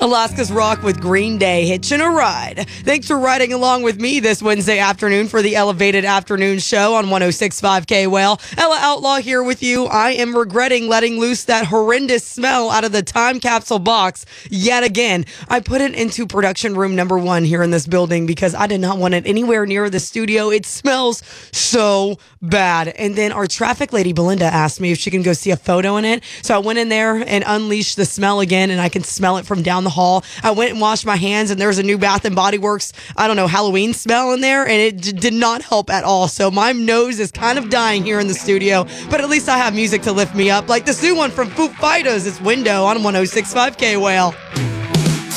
Alaska's Rock with Green Day, hitching a ride. Thanks for riding along with me this Wednesday afternoon for the Elevated Afternoon Show on 106.5 K-Well. Ella Outlaw here with you. I am regretting letting loose that horrendous smell out of the time capsule box yet again. I put it into production room number 1 here in this building because I did not want it anywhere near the studio. It smells so bad. And then our traffic lady, Belinda, asked me if she can go see a photo in it. So I went in there and unleashed the smell again, and I can smell it from down the hall. I went and washed my hands, and there was a new Bath and Body Works, Halloween smell in there, and it did not help at all. So my nose is kind of dying here in the studio, but at least I have music to lift me up, like this new one from Foo Fighters. It's Window on 106.5 K-Well.